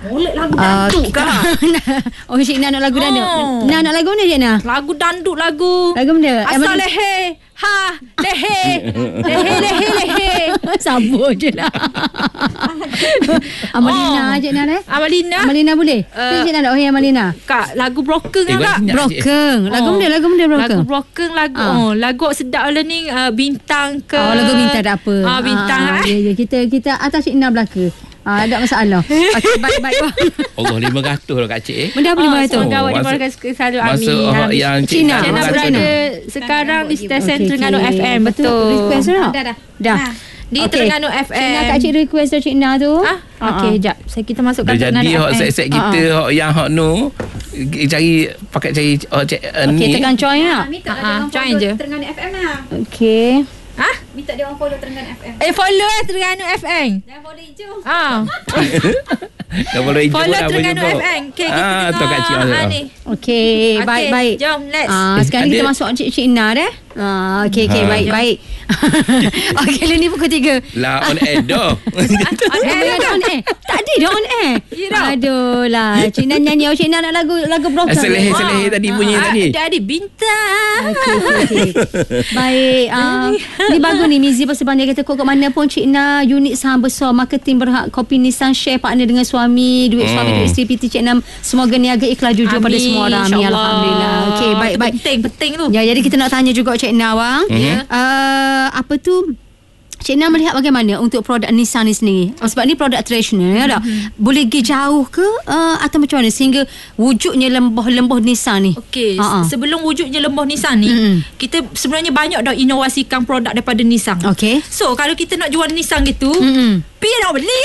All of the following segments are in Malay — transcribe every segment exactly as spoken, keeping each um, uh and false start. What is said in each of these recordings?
Boleh lagu dandut kah? Oh, Cik Ina nak lagu dandut. Oh. Nak nak lagu mana Cik Ina? Lagu dandut lagu. Lagu mana? Asal lehe. Ha, lehe. Lehe, lehe, lehe. Sabur je lah. Amalina Oh. Cik Ina eh? Amalina. Amalina boleh? Uh, Cik Ina nak oh Amalina. Kak, lagu Broken Eh, kan kak? banyak. Broken. Lagu Oh. mana? Lagu mana Broken? Lagu Broken lagu Ah. oh, lagu sedap lah ni uh, bintang ke. Oh, lagu bintang tak apa. Ah, bintang ah, eh. ya, ya. Kita kita atas Cik Ina belaka. Ah, tak masalah. Okey, baik-baik. Allah lima ratus lah Kak Cik eh. Benda apa lima ratus? Semoga awak Oh, masa- dimulakan selalu Masa amin. oh, Amin. yang Cik Cik Ina, Ina Cik Ina masa berada tu. sekarang di stesen Okey, Terengganu okey. F M. Betul. Betul. Request tak? Dah dah. Dah. Ha. Di Okey. Terengganu F M. Cik Ina kat Cik request tu Cik Ina tu. Ah, okey, jap. Saya kita masukkan Dah jadi Terengganu hot F M. set-set kita hot yang hot nu cari pakai cari oh, cek, uh, Okey, ni. tekan join lah. Minta Ah, dia orang join follow je. Terengganu F M lah. Okey. Ha? Minta dia orang follow Terengganu F M. Eh, follow eh Terengganu F M. Jangan follow hijau. Ah. Dah follow hijau Follow dah Terengganu boleh F M. Okay, kita Ah, tu tengok. Kak Cik. Ah, ni. Okey, baik baik. Jom, let's. Ah, sekarang Eh, kita ada- masuk Cik Cik Ina dah. Ah, okey okey Ha. baik baik. Okey, lah ni pukul tiga. Lah on air dah. On air Eh, ke? on air. Tadi dah on air. Ya dah. Aduh lah, Cik Ina nyanyi. Oh, Cik Ina nak lagu lagu broken. Seleh seleh tadi bunyi Ah, tadi. Dia ada bintang. Okey okey okey. Baik, uh, ni bagus ni Mizi pasal banyak kata kok kat mana pun Cik Ina unit saham besar marketing berhak kopi Nissan share partner dengan suami, duit suami Hmm. duit isteri P T Cik Ina semoga niaga ikhlas jujur pada Amin, semua orang. Amin insyaAllah. alhamdulillah. Okey, baik Itu baik. Penting, penting tu. Ya, jadi kita nak tanya juga Cik Ina bang. Ya. Uh, apa tu Cik Ina melihat bagaimana untuk produk Nissan ni sendiri? Oh, sebab ni produk tradisional ya tak? Boleh pergi jauh ke uh, atau macam mana sehingga wujudnya lembah-lembah Nissan ni? Okey, Ha-ha. se- sebelum wujudnya lembah Nissan ni, Mm-mm. kita sebenarnya banyak dah inovasikan produk daripada Nissan. Okey. So, kalau kita nak jual Nissan gitu, Mm-mm. pi nak beli.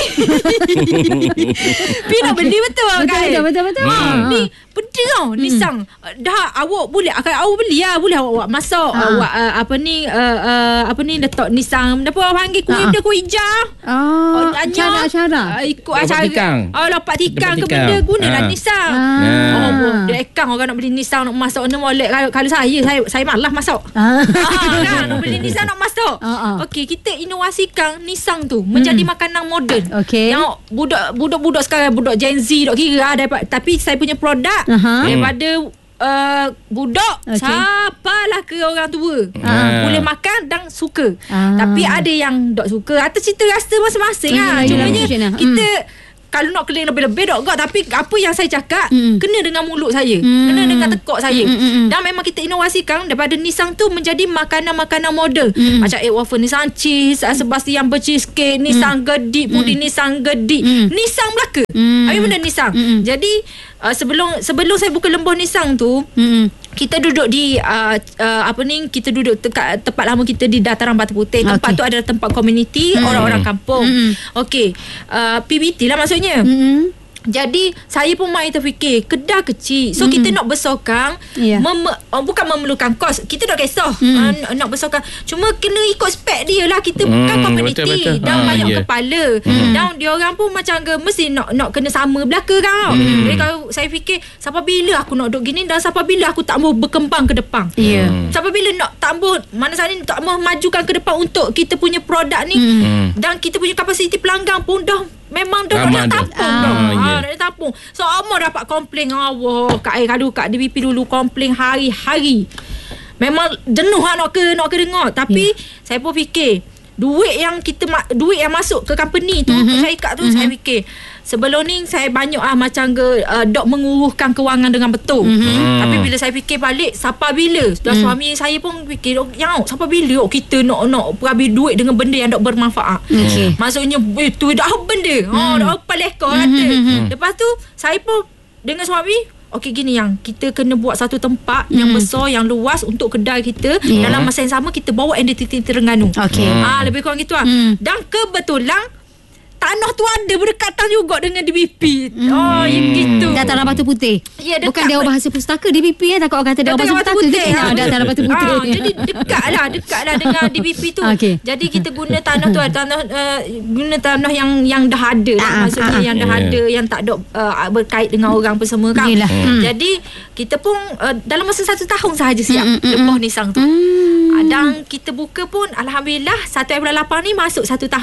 Pi nak beli betul Betul, kan? betul, betul, betul. Ha, Hmm. ni benda tau Nissan. Dah awak boleh akan awak beli lah, boleh awak, awak masak, Ha. awak uh, apa ni uh, uh, apa ni letak Nissan. Apa orang panggil kuih Ha. dia kuih hijau. Oh, Anyar, cara-cara. uh, ikut Dapat acara. tikang. Oh, dapat tikang Dapat ke tikang. benda gunalah Ha. Nissan. Ah. Oh, boh, dia ekang orang nak beli Nissan nak masak ni molek. Kalau, kalau saya, saya saya malas masak. Ah. Ah, nah, nak beli Nissan nak masak. Ah, ah. Okey, kita inovasikan Nissan tu menjadi makanan moden. Okey. Yang budak budak-budak sekarang budak Gen Z dok kira ah, dapat, tapi saya punya produk Aha. daripada uh, budak Okey. siapalah ke orang tua. Ah. Boleh makan dan suka. Ah. Tapi ada yang dok suka atau cita rasa masing-masing Hmm, ah. yelah, Cumanya yelah, yelah. kita kalau nak claim lebih-lebih dok gak, tapi apa yang saya cakap Mm. kena dengan mulut saya, Mm. kena dengan tekuk saya. Mm, mm, mm. Dan memang kita inovasikan daripada Nissan tu menjadi makanan-makanan model. Mm. Macam egg waffle Nissan cheese, mm. Sebastian bercheesecake, Nissan gedik, puding Nissan gedik, Mm. Nissan Melaka. Mm. Habis benda Nissan. Mm. Jadi uh, sebelum sebelum saya buka lembah Nissan tu, Hmm. kita duduk di uh, uh, apa ni kita duduk dekat tempat lama kita di Dataran Batu Putih. Tempat Okey. tu adalah tempat komuniti Mm. orang-orang kampung. Mm. Okey, uh, P B T lah maksudnya. Hmm. Jadi saya pun main terfikir kedah kecil. So Mm. kita nak besarkan Ya. mem- oh, bukan memerlukan kos. Kita tak kisah Mm. uh, nak besarkan. Cuma kena ikut spek dia lah. Kita Mm, bukan komuniti betul-betul. dan Ah, banyak ya. kepala. Mm. Dan dia orang pun macam ke mesti nak nak kena sama belaka kan. Mm. Jadi kalau saya fikir sampai bila aku nak duduk gini dan sampai bila aku tak mau berkembang ke depan. Ya. Hmm. Sampai bila nak tambah mana sana ni tak mau majukan ke depan untuk kita punya produk ni. Hmm. Dan kita punya kapasiti pelanggan pun dah memang dah Ramai nak dah. tampung Ah, dah. ya. Ha, nak tampung. So Amor dapat komplain Allah kat air kadu kat D B P dulu komplain hari-hari. Memang jenuh lah nak ke nak ke dengar. Tapi saya pun fikir duit yang kita ma- duit yang masuk ke company tu, mm-hmm. syarikat tu, mm-hmm. saya fikir sebelum ni saya banyak ah macam ke uh, dok menguruskan kewangan dengan betul. Mm-hmm. Tapi bila saya fikir balik sampai bila dah mm. suami saya pun fikir yang sampai bila oh, kita nak nak habis duit dengan benda yang dok bermanfaat. Okey. Maksudnya itu dah benda. Mm. Ha dah apa lekor kata. Mm-hmm. Lepas tu saya pun dengan suami okey gini yang kita kena buat satu tempat mm. yang besar yang luas untuk kedai kita. Yeah. Dalam masa yang sama kita bawa entiti Terengganu. Okey. Ah ha, lebih kurang gitu lah. Mm. Dan kebetulan tanah tu ada berdekatan juga dengan D B P. Mm. Oh, ya gitu. Dataran Batu Putih. Ya, dekat. Bukan Dewan Bahasa Pustaka D B P eh. Takut orang kata Dewan Bahasa Dataran Pustaka. Putih. Kita nak Dataran Batu Putih. Ah, jadi dekat lah, dekat lah dengan D B P tu. Okey. Jadi kita guna tanah tu, tanah uh, guna tanah yang yang dah ada lah. Ah, Maksudnya ah, yang dah yeah. ada, yang tak ada uh, berkait dengan orang apa semua kan. Yelah. Hmm. Jadi kita pun uh, dalam masa satu tahun sahaja siap Hmm, hmm, hmm, lembah hmm. Nissan tu. Hmm. Dan kita buka pun alhamdulillah satu bulan lapan ni masuk satu tahun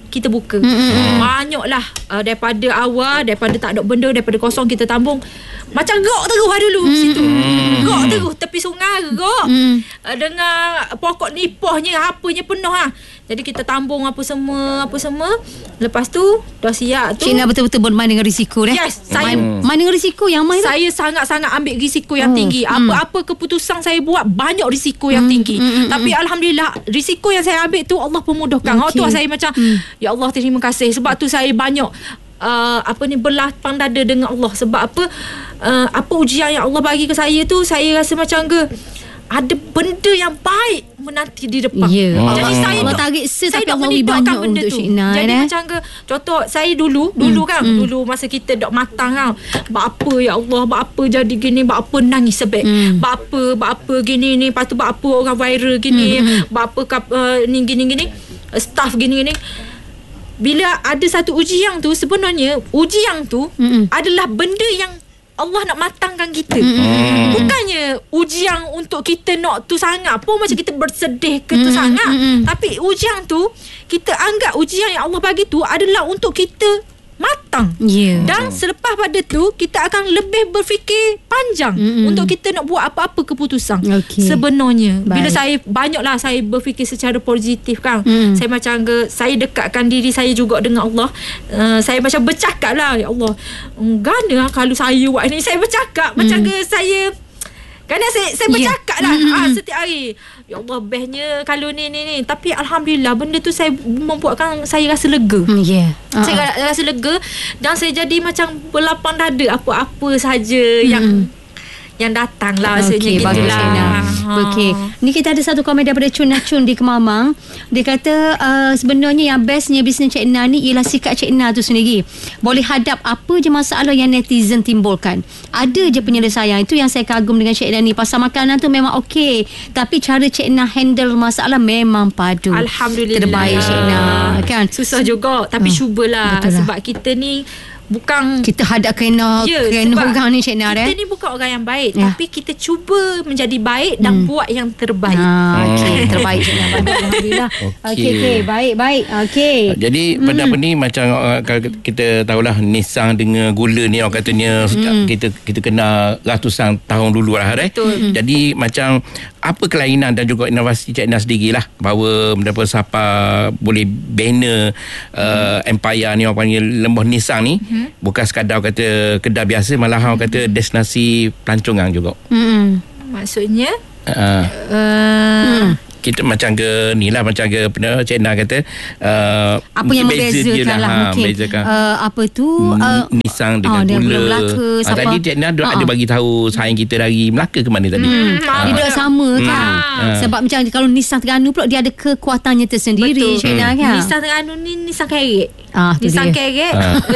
kita buka. Mm-mm. Banyaklah uh, daripada awal, daripada tak ada benda, daripada kosong kita tambung. Macam gok terus lah dulu mm. situ. Gok terus tepi sungai gok. Mm. Uh, dengan pokok nipahnya apanya penuh ah. Jadi kita tambung apa semua, apa semua. Lepas tu dah siap tu. Cik Na betul-betul bermain dengan risiko dah. Yes, saya main, main dengan risiko yang main. Saya sangat-sangat ambil risiko yang oh. tinggi. Apa-apa keputusan saya buat banyak risiko yang mm. tinggi. Mm, mm, Tapi alhamdulillah risiko yang saya ambil tu Allah pemudahkan. Okay. Oh tu saya macam mm. ya Allah terima kasih. Sebab tu saya banyak uh, apa ni berlapang dada dengan Allah. Sebab apa uh, apa ujian yang Allah bagi ke saya tu, saya rasa macam ke ada benda yang baik menanti di depan. Yeah. Oh. Jadi Oh. saya Allah tarik se saya tapi Allah menidakkan banyak benda untuk tu. Cik Na. Jadi eh? macam ke contoh saya dulu dulu mm. kan mm. dulu masa kita dok matang kan. Bak apa ya Allah, bak apa jadi gini, bak apa nangis sebab. Mm. Bak apa, bak apa gini ni, lepas tu bak apa orang viral gini, mm. bak apa uh, ni gini gini, uh, staff gini gini. Bila ada satu ujian tu, sebenarnya ujian tu Mm-mm. adalah benda yang Allah nak matangkan kita. Mm-mm. Bukannya ujian untuk kita nak tu sangat pun macam kita bersedih ke tu Mm-mm. sangat. Mm-mm. Tapi ujian tu kita anggap ujian yang Allah bagi tu adalah untuk kita matang. Yeah. Dan selepas pada tu kita akan lebih berfikir panjang Mm-mm. untuk kita nak buat apa-apa keputusan. Okay. Sebenarnya Baik. bila saya banyaklah saya berfikir secara positif kan. Mm. Saya macam ke, saya dekatkan diri saya juga dengan Allah. Uh, saya macam bercakap lah, ya Allah, gana kalau saya buat ni. Saya bercakap mm. macam ke saya Kerana saya, saya bercakap yeah. lah mm-hmm. ah, setiap hari. Ya Allah, bestnya kalau ni ni ni. Tapi alhamdulillah benda tu saya membuatkan saya rasa lega. Mm, yeah. uh-huh. Saya rasa lega. Dan saya jadi macam berlapang dada apa-apa saja mm. yang yang datang lah. Okey, bagus Cik Na. Okey. Ni kita ada satu komen daripada Chun Nachun di Kemamang. Dia kata uh, sebenarnya yang bestnya bisnes Cik Na ni ialah sikap Cik Na tu sendiri. Boleh hadap apa je masalah yang netizen timbulkan. Ada je penyelesaian. Itu yang saya kagum dengan Cik Na ni. Pasal makanan tu memang okey. Tapi cara Cik Na handle masalah memang padu. Alhamdulillah. Terbaik Cik Na. Kan? Susah juga. Tapi hmm. cubalah. Lah. Sebab kita ni bukan kita hadap kena ya, kena orang ni Cik Na. Kita eh? ni bukan orang yang baik ya. Tapi kita cuba menjadi baik dan hmm. buat yang terbaik. ah, Okey, terbaik Cik Na. Alhamdulillah. Okey, okey, okay. baik, baik. Okey. Jadi hmm. pada apa ni macam uh, kalau kita tahulah Nissan dengan gula ni orang katanya hmm. kita kita kena ratusan tahun dulu lah eh. Betul. Jadi macam apa kelainan dan juga inovasi Cik Na sendirilah bahawa mendapat siapa boleh banner uh, empire ni orang panggil lembah Nissan ni hmm. bukan sekadar kata kedai biasa, malah orang kata destinasi pelancongan juga. Hmm. Maksudnya uh, uh, hmm. kita macam ke ni lah, macam ke pernah Cik Na kata uh, apa yang membezakan lah, ha, mungkin bezakan. Uh, apa tu uh, Nissan dengan oh, gula Melaka, ha, tadi Cik Na uh, ada bagi tahu saing kita dari Melaka ke mana tadi. hmm, ha. Dia tak sama hmm. kan ha. Sebab macam kalau Nissan Terengganu pula dia ada kekuatannya tersendiri. Cik Na kan Nissan Terengganu ni Nissan Kerek. Ah, Nissan Kerek.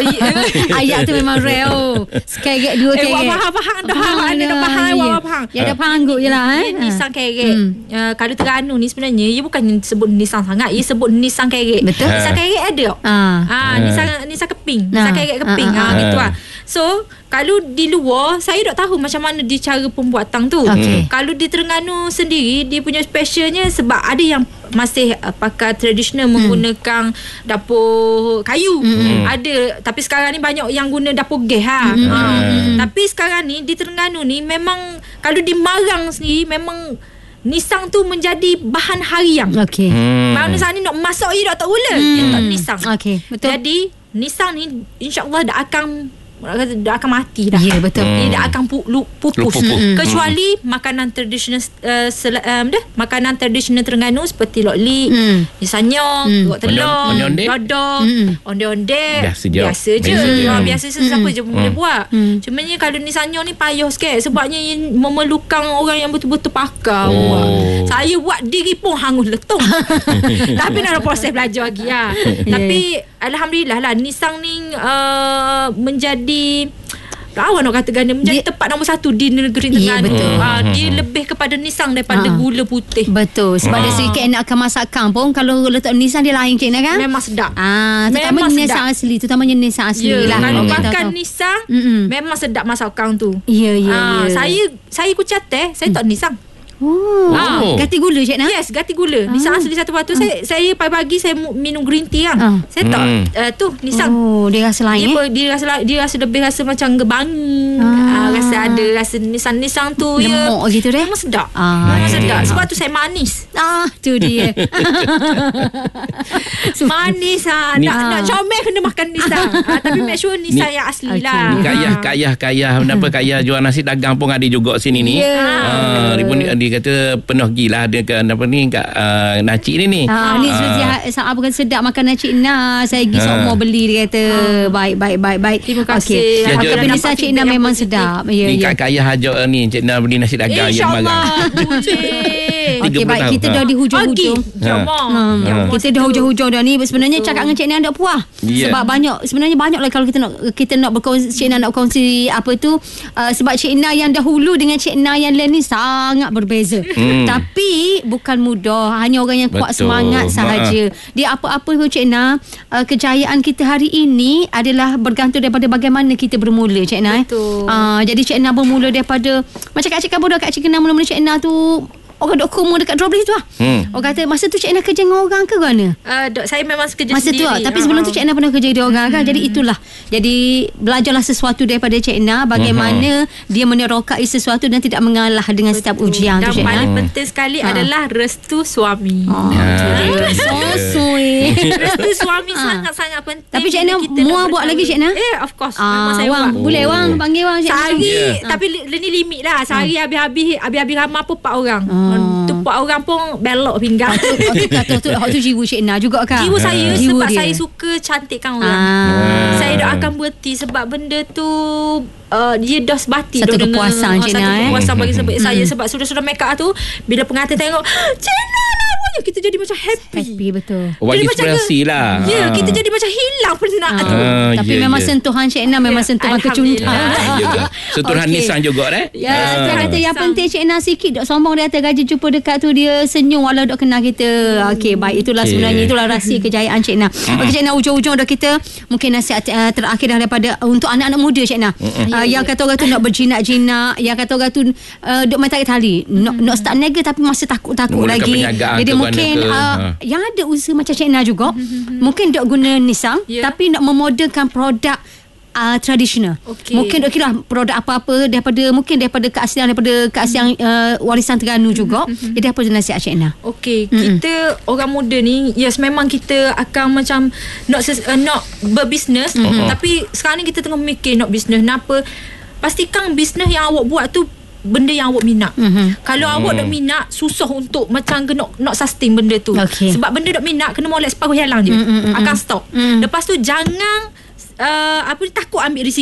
Ayat tu memang real. Kerek dua Eh, kerek. wah faham faham dah faham ada dah faham wah faham. Ya dah panggut je lah eh. Nissan Kerek. Uh, kalau Terengganu ni sebenarnya ia bukan sebut Nissan sangat, ia sebut Nissan Kerek. Betul. Nissan Kerek ada. Ah. Ah, Nissan Nissan Keping. Nah. Nissan Kerek Keping. Ah, ah, Ah, ah. gitu lah. So, kalau di luar saya tak tahu macam mana dia cara pembuatan tu. Okay. Kalau di Terengganu sendiri dia punya specialnya sebab ada yang masih uh, pakai tradisional menggunakan hmm. dapur kayu. Hmm. Ada, tapi sekarang ni banyak yang guna dapur gas ha. Hmm. ha. Hmm. Tapi sekarang ni di Terengganu ni memang kalau di Marang sendiri memang Nissan tu menjadi bahan harian. Okey. Hmm. Mana Nissan ni nak masak je tak boleh. Hmm. Dia tak Nissan. Okey, betul. Jadi Nissan ni insya-Allah dah akan dah akan mati dah. Ya, betul. Dia dah akan pu, lu, pupus. Pupus. Hmm. Kecuali makanan tradisional uh, sel, um, dah, makanan tradisional Terengganu seperti lok lik, Hmm. sanyong, Hmm. buat telur, Onde-onde. dodol, Hmm. onde-onde. Biasa je. Biasa je. Biasa je. Ha, biasa je siapa je pun boleh buat. Hmm. Cuma ni kalau ni sanyong ni payah sikit sebabnya ia memerlukan orang yang betul-betul pakar Oh. buat. Saya buat diri pun hangus letung. Tapi nak ada proses belajar lagi lah. Tapi alhamdulillah lah Nissan ni uh, menjadi awak nak kata ganda menjadi dia, tempat nombor satu di negeri Ya, Terengganu. betul. Ha, dia lebih kepada Nissan daripada Ha. gula putih. Betul. Sebab Ah. dari segi keenakan masakan pun kalau letak Nissan dia lain Cik Na kan? Memang sedap. Ah, Memang terutamanya sedap. Nissan asli, terutamanya Nissan asli Ya, lah. kalau Okey, makan tahu-tahu. Nissan Mm-mm. memang sedap masakan tu. Ya, ya, Ah, ya. saya saya kucate, saya tak Nissan. Oh, Oh. ganti gula Cik Nah? Yes, ganti gula. Nisang asli satu batu. Saya saya pagi-pagi saya mu- minum green tea kan. Ah. Saya tak Hmm. uh, tu Nisang. Oh, dia rasa lain Dia, eh? ber- dia rasa la- dia rasa lebih rasa macam gebangi. Ah. Ah. rasa ada rasa nisang-nisang tu ya. Lemuk gitu deh. Memang sedap. Ah. Memang sedap. Hmm. Sebab tu saya manis. Ah, tu dia. Manis ah. Ni- Nak, nak comel kena makan nisang. ah, tapi make sure nisang Ni- yang asli Okay. lah. Kayah, kayah, kayah. Kenapa kayah jual nasi dagang pun ada juga sini ni. Ya. Ah, dia, pun, dia kata penuh gila dia ke apa ni kat uh, nacik ni ni. Ha, ni Ah. seperti ha, apa kata sedap makanan Cik Nah. Saya pergi Ah. seumur beli dia kata. Baik, baik, baik, baik. Terima kasih. Okey. Ya, Makan jadi- penisah Cik Nah memang sedap. Ya, Ni ya. kat kayah ajak ni Cik Nah beli nasi dagang je marah. InsyaAllah. Boleh. Okey, tiga puluh baik. tahun. Kita Ha. dah di hujung-hujung. Pagi. Jomong. Hmm. Ha. Kita dah hujung-hujung dah ni. Sebenarnya cakap dengan Cik Nah tak puas. Ya. Sebab banyak sebenarnya banyak lah kalau kita nak kita nak berkongsi Cik Nah nak kongsi apa tu uh, sebab Cik Nah yang dahulu dengan Cik Nah yang lain ni sangat berbeza. Hmm. Tapi bukan mudah, hanya orang yang kuat Betul. semangat sahaja. Dia apa-apa pun Cik Nah, uh, kejayaan kita hari ini adalah bergantung daripada bagaimana kita bermula Cik Nah. Betul. Uh, jadi Cik Nah bermula daripada macam Kak Cik Kabur dah Kak Cik kenal mula-mula Cik Nah tu orang duk kumur dekat Droplet tu lah. Hmm. Orang kata masa tu Cik Nah kerja dengan orang ke mana? Uh, dok, saya memang kerja Masa tu sendiri. lah. Tapi sebelum tu Ah. Cik Nah pernah kerja dengan orang kan. Jadi itulah. Jadi belajarlah sesuatu daripada Cik Nah. Bagaimana dia menerokai sesuatu dan tidak mengalah dengan setiap ujian Dan tu Cik Nah. paling penting sekali Ha. adalah restu suami. Oh, Ya. tu dia. So sweet. Restu suami Ha. sangat-sangat penting. Tapi Cik bila Nah, kita muah nak buat lagi, Cik berkahwin. Nah? Eh, of course. Ah, Memang saya wang. buat. Boleh wang. Panggil wang Cik Nah. Sehari Ya. tapi li, ni limit lah. Sehari habis-habis habis-habis ramai pun empat orang. Ah. Tu empat orang pun belok pinggang. Okey, kata tu, tu jiwa Cik Nah juga kan? Jiwa saya Jiwa sebab dia. saya suka cantikkan orang. Ah. Saya doakan berhenti sebab benda tu uh, dia dah sebati Satu dah dengan- kepuasan, ah, Cik satu Nah, eh. kepuasan bagi sebab Hmm. saya sebab sudah-sudah make up tu bila pengantin tengok Cik Nah namanya kita jadi macam happy. Happy betul. Buat Jadi macam inspirasi ke- lah. Ya, Ah. kita jadi macam hilang penat tu. Ah, Tapi ya, memang ya. sentuhan Cik Nah memang Ya, sentuhan kecuntan. Alhamdulillah. Ya ke? Sentuhan Okey. nisan juga eh. Ya, Ah. saya kata yang Sang. penting Cik Nah sikit dok sombong dia kata gaji jumpa dekat tu dia senyum walau dok kenal kita. Okey, baik itulah Okey. sebenarnya itulah rahsia kejayaan Cik Nah. Okey Cik Nah, ujung-ujung dah kita mungkin nasihat uh, terakhir dah daripada uh, untuk anak-anak muda Cik Nah. Uh, yang kata orang tu nak berjinak-jinak, yang kata orang tu uh, duk main tarik tali, nak nak start niaga tapi masih takut-takut Mulakan lagi. perniagaan Jadi ke mana mungkin ke, uh, ha. yang ada usaha macam Cik Nah juga mungkin dok guna Nissan Ya. tapi nak memodelkan produk uh, tradisional. Okey. Mungkin okey lah produk apa-apa daripada mungkin daripada keaslian daripada keaslian uh, warisan Terengganu juga. Jadi apa nasihat Cik Nah? Okey, Mm-mm. kita orang muda ni yes memang kita akan macam nak ses, uh, nak berbisnes Mm-mm. tapi sekarang ni kita tengah mikir nak bisnes kenapa? Pastikan bisnes yang awak buat tu benda yang awak minat. Mhm. Kalau Hmm. awak dah minat susah untuk macam kena nak sustain benda tu. Okey. Sebab benda dah minat kena molek separuh jalan je. Mm, mm, mm, Akan mm. stop. Mm. Lepas tu jangan uh, apa ni, takut ambil risiko.